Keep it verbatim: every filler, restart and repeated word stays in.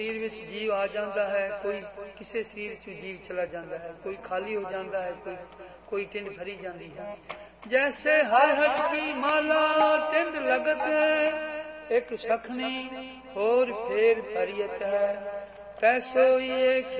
ਸਰੀਰ ਵਿੱਚ ਜੀਵ ਆ ਜਾਂਦਾ ਹੈ, ਕੋਈ ਕਿਸੇ ਸਰੀਰ ਵਿੱਚ ਜੀਵ ਚਲਾ ਜਾਂਦਾ ਹੈ, ਕੋਈ ਖਾਲੀ ਹੋ ਜਾਂਦਾ ਹੈ, ਕੋਈ ਕੋਈ ਟਿੰਡ ਭਰੀ ਜਾਂਦੀ ਹੈ। ਜੈਸੇ ਹਰ ਹਟ ਕੀ ਮਾਲਾ ਟਿੰਡ ਲਗਤ ਹੈ, ਇੱਕ ਸਖਣੀ ਹੋਰ ਫੇਰ ਭਰੀਅਤ ਹੈ, ਤੈਸੋ ਇਹ